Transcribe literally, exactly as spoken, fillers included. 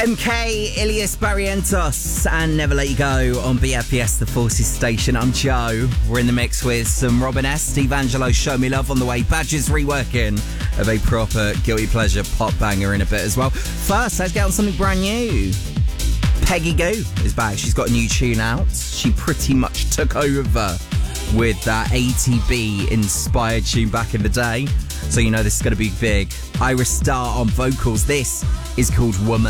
M K, Ilias Barrientos, and Never Let You Go on B F B S, the Forces station. I'm Joe. We're in the mix with some Robin S, Steve Angelo, Show Me Love on the way. Badger's reworking of a proper guilty pleasure pop banger in a bit as well. First, let's get on something brand new. Peggy Gou is back. She's got a new tune out. She pretty much took over with that A T B inspired tune back in the day. So you know this is going to be big. Iris Starr on vocals. This is called Woman.